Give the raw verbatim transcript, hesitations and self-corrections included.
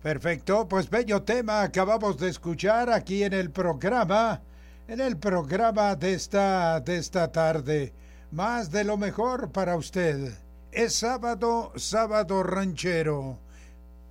Perfecto, pues bello tema acabamos de escuchar aquí en el programa, en el programa de esta, de esta tarde. Más de lo mejor para usted. Es sábado, sábado ranchero.